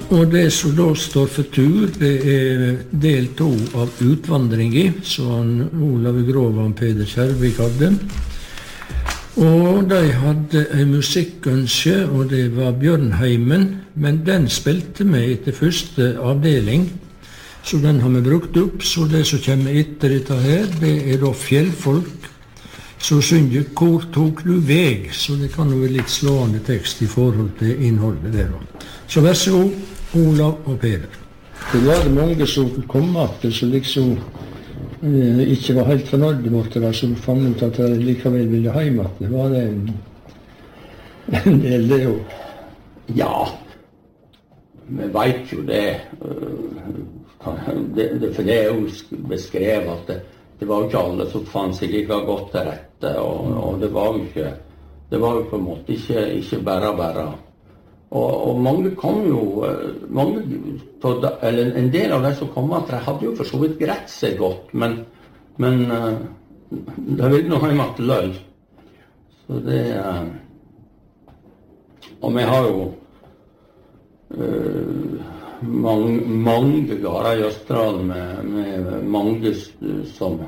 Og det som da står for tur, det del 2 av utvandringen, som Olav Grov og Peder Kjærvik hadde. Og de hadde en musikkønske, og det var Bjørnheimen, men den spilte vi etter første avdeling, så den har vi brukt opp. Så det som kommer etter dette her, det er da fjellfolk, som synger «Hvor tok du veg?», så det kan jo være litt slående tekst i forhold til innholdet der. Så vær så god, Olav og Peder. Det var mange som kom opp, som liksom ikke var helt fornøyde med det, som fant ut at de likevel ville hjem. Det var det en del det jo. Ja, vi vet jo det. For det er jo beskrevet at det var jo ikke alle som fant seg like godt til rette, og det var jo på en måte ikke bare. Og mange kom jo, eller en del av de som kom at de hadde jo for så vidt greit seg godt, men de ville nå hjemme til løy. Så det, og vi har jo mange gårder i Østerdalen med mange som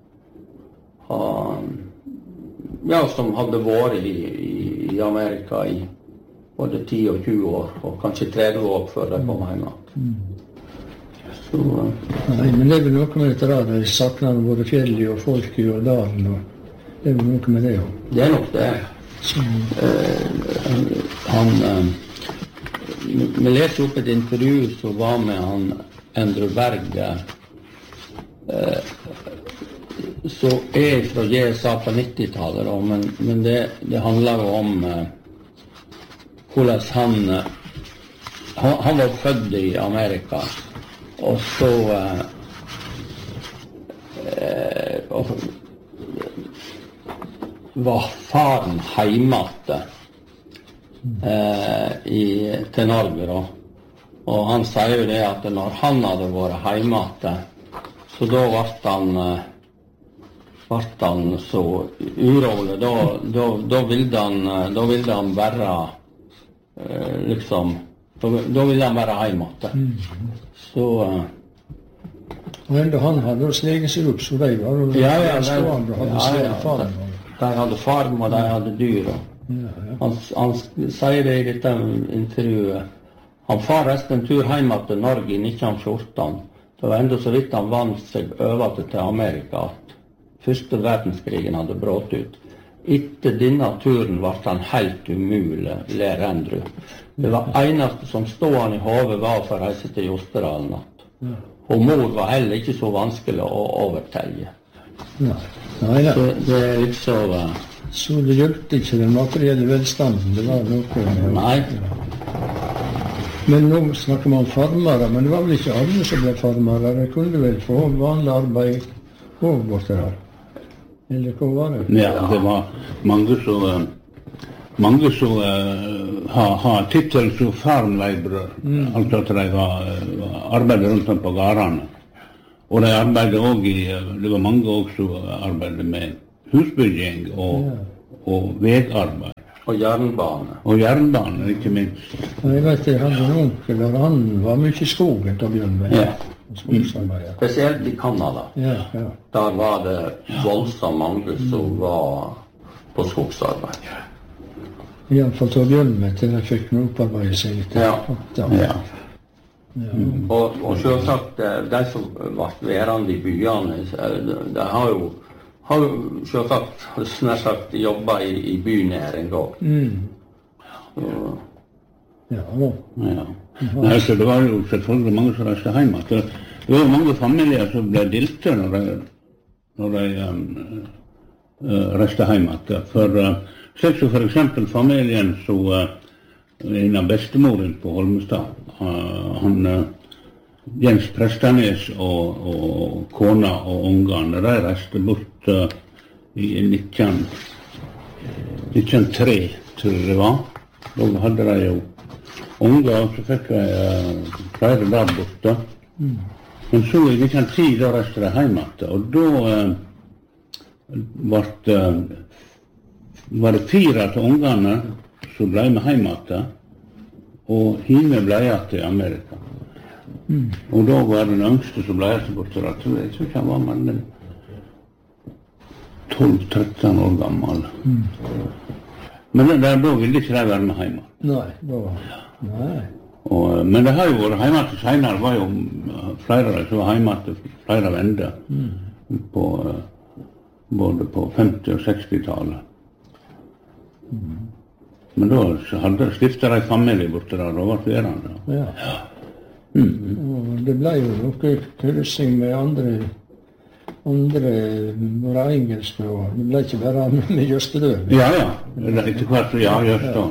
som hadde vært i Amerika i både 10 og 20 år, og kanskje 30 år før de kom hjem. Så, nei, men det er vel noe med dette da, de sakner både fjellet og folket og dalen, og det er vel noe med det også. Det er nok det. Vi leste opp et intervju som var med han Andrew Berg, som er fra GSA på 90-tallet, men det handler jo om hvordan han var født i Amerika, og så var faren hjemme til Norge da. Og han sier jo det at når han hadde vært hjemme, så da ble han så urolig, da ville han bare liksom, da ville han være hjemme. Så og enda han hadde også legen seg opp, så de var jo stående og hadde svære farm. De hadde farm, og de hadde dyr. Han sier det i dette intervjuet. Han far resten en tur hjemme til Norge i 1914. Det var enda så vidt han vant seg over til Amerika at første verdenskrigen hadde brått ut. Etter denne turen ble han helt umulig, ler Andrew. Det var eneste som stod han i hodet var for å reise til Jostedalen. Og mor var heller ikke så vanskelig å overtelle. Nei. Så det er liksom... Så det hjelpte ikke den materielle velstanden, det var noe med... Nei. Men nå snakker man om farmere, men det var vel ikke alle som ble farmere. De kunne vel få vanlig arbeid og borte der. Eller hva var det? Ja, det var mange som har tittel som farmleibrør, altså at de arbeidet rundt om på gårdene. Og de arbeidet også det var mange også som arbeidet med husbygging og vegarbeid. Og jernbane. Og jernbane, ikke minst. Jeg vet, jeg hadde en onkel der, han var mye i skogen til å begynne med. Spesielt i Kanada. Der var det voldsomt mange som var på skogsarbeid. I hvert fall til å begynne med, til jeg fikk noe opparbeide seg litt. Og selvsagt, de som var værende i byene, de har jo selvsagt snart sagt jobbet i bynæring også. Nei, så det var jo selvfølgelig mange som reiste hjemme. Det var mange familier som ble dilte når de reiste hjemme. For eksempel familien som en av bestemoren på Holmestad, Jens Prestanes og kona og ungene, de reiste bort i 1903, tror jeg det var. Da hadde de jo unger, og så fikk de flere der borte. Men så i 1910 da reiste de hjemme, og da var det 4 av ungene som ble med hjemme. og hime ble jeg til Amerika. Og da var den yngste som ble jeg til borte, jeg tror ikke han var mellom 12-13 år gammel. Men der da ville ikke de være med hjemme. Nei. Men det har jo vært hjemme til senere, var jo flere som var hjemme til flere vender, både på 50- og 60-tallet. Men da stiftet de familie borte der, da var det verande. Ja. Og det ble jo noe kryssing med andre våre engelske, og det ble ikke bare med Jøstedø. Ja. Etter hvert, Jøstedø.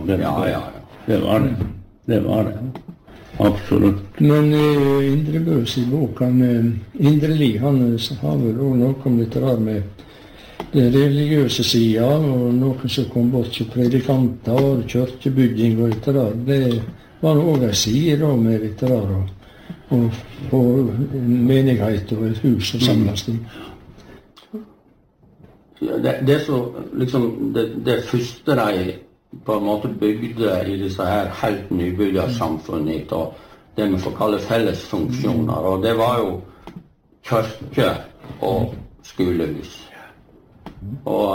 Det var det. Absolutt. Men Indre Bøs i boken, Indre Li, han har vel også noe om litt rar med det religiøse siden, og noen som kom bort til predikanter og kjørkebygging og litt rar. Det var også en side da med litt rar, og en menighet og et hus og samles i. Det så, liksom, det første de på en måte bygde i disse her helt nybyggersamfunnet, og det vi får kalle fellesfunksjoner, og det var jo kirke og skolehus. Og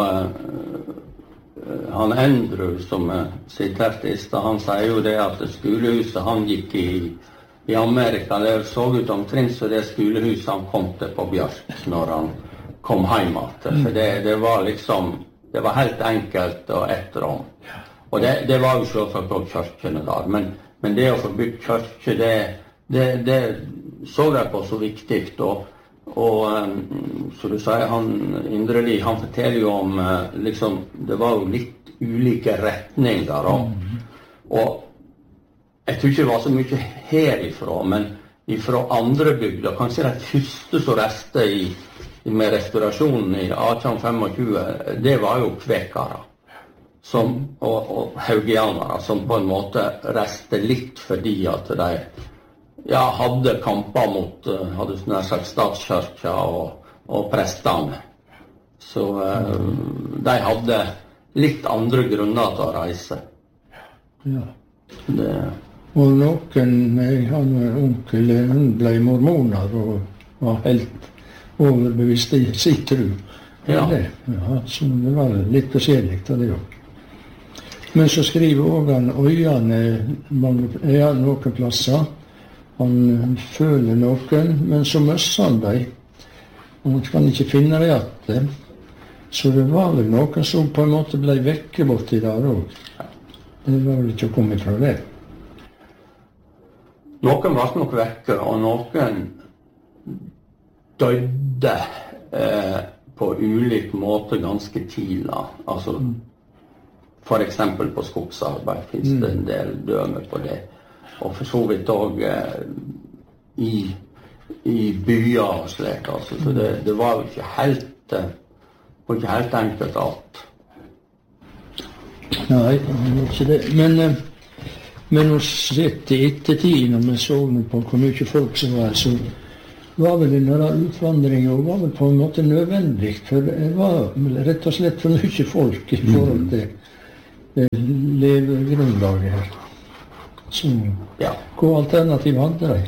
han Andrew, som siterte i sted, han sier jo det at skolehuset han gikk i Amerika, det så ut omtrent så det skolehuset han kom til på Bjørk når han kom hjem. For det var liksom, det var helt enkelt og ett rom. Og det var jo selvsagt også kirkene der, men det å få bygd kirke, det så jeg på så viktig. Og så du sier, Indre Li, han forteller jo om, liksom, det var jo litt ulike retninger. Og jeg tror ikke det var så mye herifra, men fra andre bygder, kanskje det første som reste med restaurasjonen i 1825, det var jo kvekere. Og haugianere, som på en måte reste litt fordi at de hadde kamper mot, hadde nær sagt, statskirka og prestene. Så de hadde litt andre grunner til å reise. Ja. Og noen, han og onkel, hun ble mormoner og var helt overbevist i sin tro. Så det var litt forskjellig av det også. Men så skriver også han øyene noen plasser. Han føler noen, men så møsser han dem. Han kan ikke finne det igjen. Så det var vel noen som på en måte ble vekke borti der også. Det var vel ikke å komme fra det. Noen var nok vekke, og noen døde på ulik måte ganske tidlig. Altså, for eksempel på skogsarbeid finnes det en del dømer på det. Og for så vidt også i byer og slik. Altså. Så det var jo ikke helt enkelt alt. Nei, det var ikke det. Men å sett i ettertid, når vi så på hvor mye folk som var, så var vel denne utvandringen var vel på en måte nødvendig. For det var rett og slett for mye folk i forhold til levegrunnlaget her. Så hva alternativ hadde de?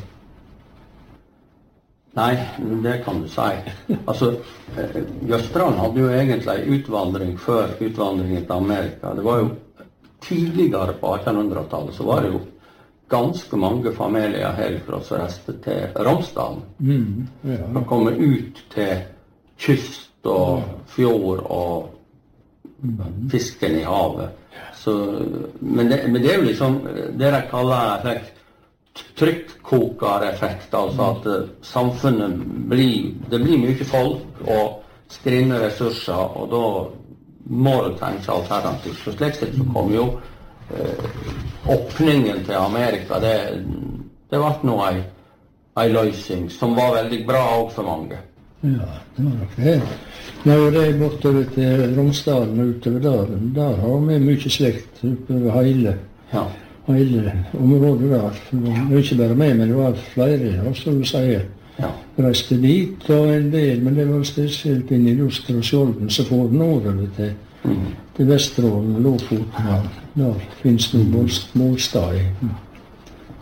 Nei, det kan du si. Altså, Jøstrand hadde jo egentlig en utvandring før utvandringen til Amerika. Det var jo tidligere på 1800-tallet, så var det jo ganske mange familier herfra som reiste til Romsdalen. De kommer ut til kyst og fjord og fisken i havet. Så, men det er jo liksom det de kaller trykkokereffekt, altså at samfunnet det blir mye folk og skrinne ressurser, og da må du tenke alternativt. Så slik sett så kom jo åpningen til Amerika, det ble nå en løsning som var veldig bra også for mange. Ja, det var nok det. Når det er bortover til Romsdalen og utover der har vi mye slekt utover hele området der. Det var ikke bare meg, men det var flere, som du sier. Reiste dit og en del, men det var spesielt inn i Luster og Skjolden, så får den over til Vesterålen og Lofoten. Der finnes det målstad i.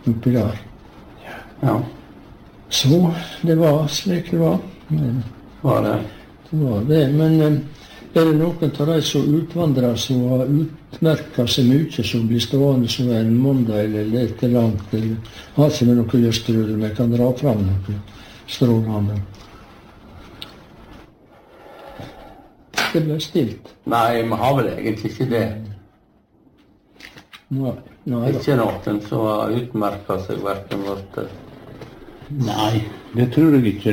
oppi der. Ja. Så det var slik det var. Var det? Det var det, men er det noen av de som utvandrer som har utmerket seg mye, som blir stående som en måndag eller et eller annet, eller har ikke med noe lyst til det, men kan dra fram noe strålende? Det ble stilt. Nei, vi har vel egentlig ikke det. Nei da. Ikke noen som har utmerket seg hverken vårt. Nei, det tror jeg ikke.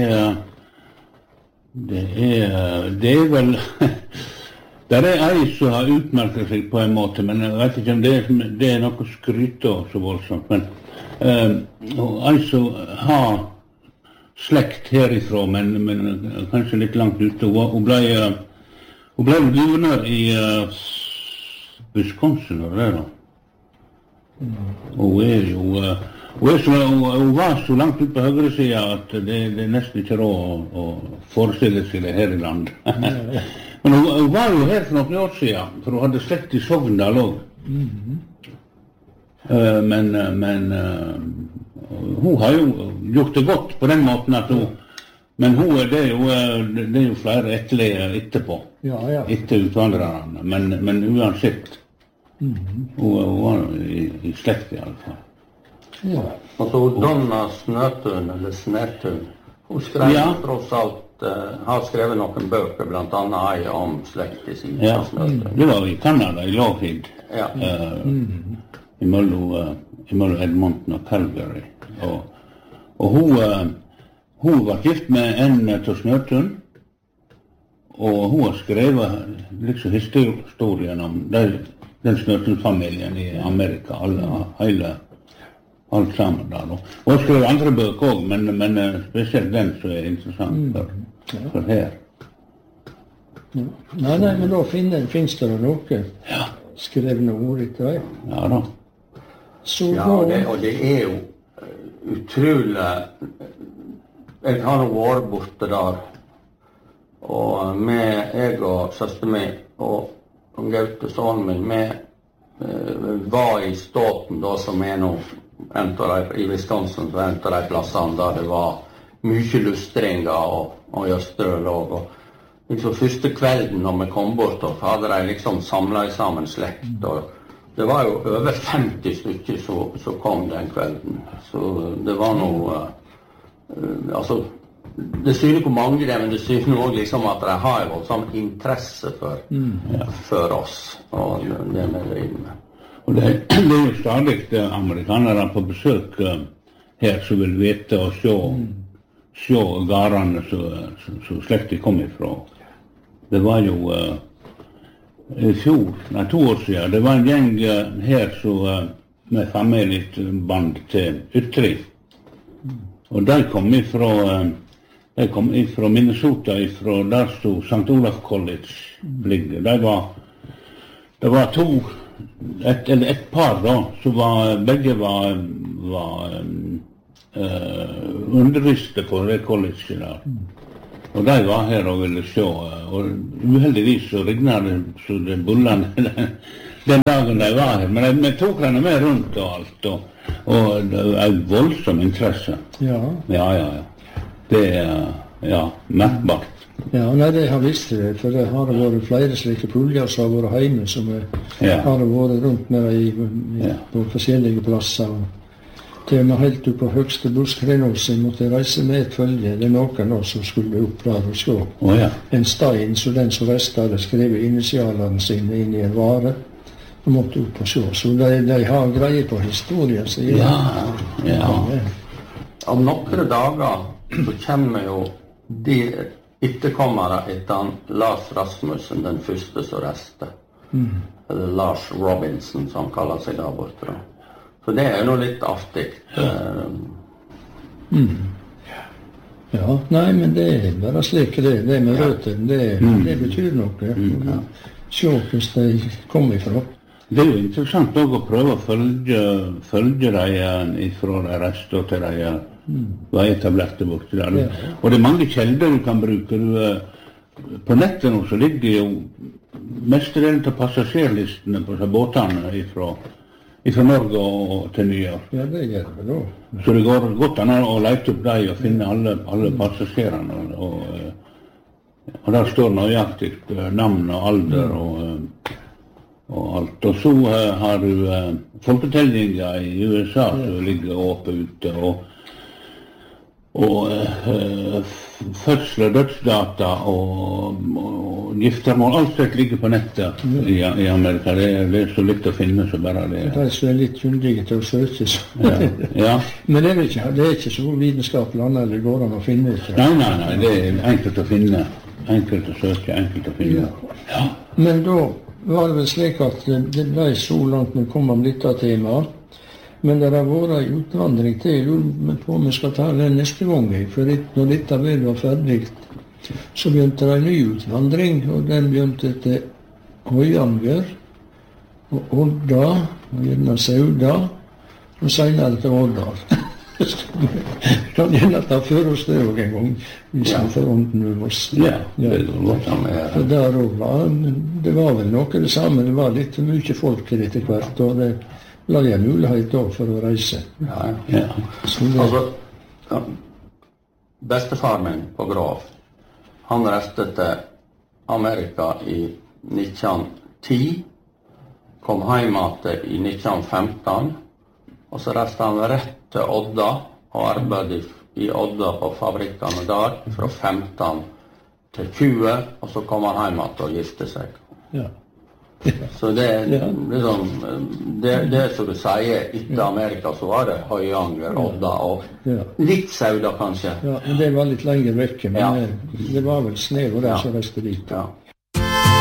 Det er vel der er ei som har utmerket seg på en måte, men jeg vet ikke om det er noe skryt av så voldsomt. Men ei som har slekt herifra, men kanskje litt langt ute. Hun ble guvernør i Wisconsin, og det da. Hun var så langt ut på høyre siden at det er nesten ikke råd å forestille seg det her i land. Men hun var jo her for noen år siden, for hun hadde slekt i Sogndal også. Men hun har jo gjort det godt på den måten at hun, men det er jo flere etterlige etterpå, etter utvandrerne, men uansett. Hun var i slekt i alle fall. Ja. Altså Donna Snøtun, eller Snætun, hun skrev tross alt, har skrevet noen bøker, blant annet ei om slekt i sin Snøtun. Det var i Canada, i Lougheed, imellom Edmonton og Calgary. Og hun var gift med en til Snøtun, og hun har skrevet liksom historien om den Snøtun-familien i Amerika, alt sammen der. Og hun skrev andre bøker også, men spesielt den som er interessant for her. Nei, men da finnes det noe skrevne ord etter deg. Ja da. Og det er jo utrolig. Jeg har nå vært borte der, og jeg og søster min og Gaute, sønnen min, vi var i Ståten da, som er nå i Wisconsin, så en av de plassene der det var mye lustringer og jøstere låg. Og liksom første kvelden når vi kom bort, så hadde de liksom samlet sammen slekt. Og det var jo over 50 stykker som kom den kvelden. Så det var noe, altså, det syner hvor mange det er, men det syner også liksom at de har jo sånn interesse for oss og det vi driver med. Og det er jo stadig amerikanere på besøk her som vil vite og se garene som slektet kom ifra. Det var jo i fjor, 2 år siden, det var en gjeng her med familieband til Ytri. Og de kom ifra Minnesota, ifra der stod St. Olaf College ligger. Det var et par da, som begge var underviste på det colleget der. Og de var her og ville se, og uheldigvis så regnet det så det bullene den dagen de var her. Men vi tok henne med rundt og alt, og det var en voldsom interesse. Ja. Det er merkbart. Ja, nei, det har visst det, for det har vært flere slike puljer som har vært hjemme, som har vært rundt med på forskjellige plasser. Til og med helt opp på høgste buskrenåsen måtte reise med et følge. Det er noen som skulle opp der og se. En stein, så den som reiste hadde skrevet initialene sine inn i en vare, og måtte opp og se. Så de har greie på historien. Så Om noen dager så kommer jo de etterkommere etter Lars Rasmussen, den første som reiste. Eller Lars Robinson, som han kaller seg der borte. Så det er noe litt artig. Ja, nei, men det er bare slik det med røttene, det betyr noe. Se hvordan de kommer ifra. Det er jo interessant å prøve å følge dem ifra de reiste til de var etablerte borte der. Og det er mange kjelder du kan bruke. På nettet nå så ligger jo mestedelen til passasjerlistene på båtene fra Norge og til New York. Ja, det gjør det da. Så det går godt an å lete opp dem og finne alle passasjerene. Og der står nøyaktig navn og alder og alt. Og så har du folketellinger i USA som ligger åpent ute, og fødsler, dødsdata og giftermål. Alt sett ligger på nettet i Amerika. Det er så litt å finne så bare det. De som er litt kyndige til å søke. Ja. Men det er ikke så vitenskapelig annet det går an å finne ut. Nei, det er enkelt å finne. Enkelt å søke, enkelt å finne. Ja. Men da var det vel slik at det ble så langt vi kom om dette temaet. Men det har vært en utvandring til. Jeg lurer på om vi skal ta det neste gang. For når dette vel var ferdig, så begynte det en ny utvandring. Og den begynte til Høyanger og Odda, og gjerne Sauda, og senere til Årdal. Kan gjerne ta for oss det også en gang, hvis vi får ånden med oss. Ja, det går godt an med det. Der det var vel noe det samme. Det var litt mye folk til etter hvert, og det la jeg mulighet da for å reise. Ja. Altså, bestefaren min på Grav, han reiste til Amerika i 1910, kom hjem i 1915, og så reiste han rett til Odda og arbeidet i Odda på fabrikkene der fra 15 til 20, og så kom han hjem og gifte seg. Ja. Så det liksom, det som du sier, etter Amerika så var det Høyanger, Odda og litt Sauda kanskje. Ja, men det var litt lenger vekke, men det var vel Snev og der som reiste dit. Ja.